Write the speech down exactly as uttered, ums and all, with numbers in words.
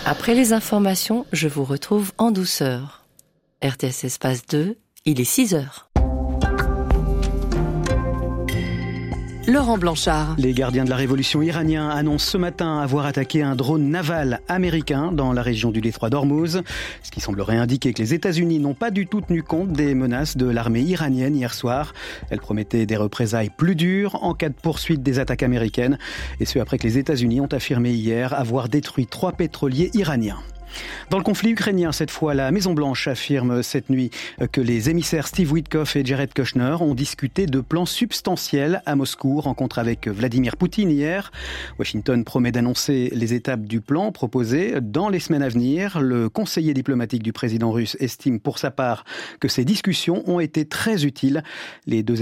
Après les informations, je vous retrouve en douceur. R T S Espace deux, il est six heures. Laurent Blanchard. Les gardiens de la révolution iraniens annoncent ce matin avoir attaqué un drone naval américain dans la région du détroit d'Ormuz, ce qui semblerait indiquer que les États-Unis n'ont pas du tout tenu compte des menaces de l'armée iranienne hier soir. Elle promettait des représailles plus dures en cas de poursuite des attaques américaines, et ce après que les États-Unis ont affirmé hier avoir détruit trois pétroliers iraniens. Dans le conflit ukrainien, cette fois, la Maison-Blanche affirme cette nuit que les émissaires Steve Witkoff et Jared Kushner ont discuté de plans substantiels à Moscou, rencontre avec Vladimir Poutine hier. Washington promet d'annoncer les étapes du plan proposé dans les semaines à venir. Le conseiller diplomatique du président russe estime pour sa part que ces discussions ont été très utiles. Les deux